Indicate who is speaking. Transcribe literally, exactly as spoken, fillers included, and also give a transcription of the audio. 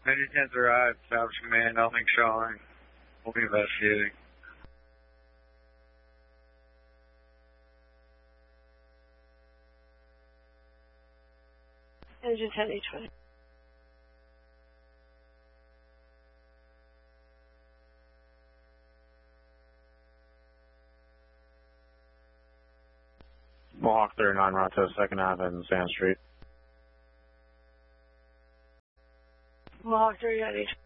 Speaker 1: Engine ten's arrived, South Command, nothing showing. We'll be investigating.
Speaker 2: Engine ten, H one.
Speaker 3: Mohawk thirty-nine, Route second Ave and Sand Street.
Speaker 2: Mohawk thirty-nine, H one.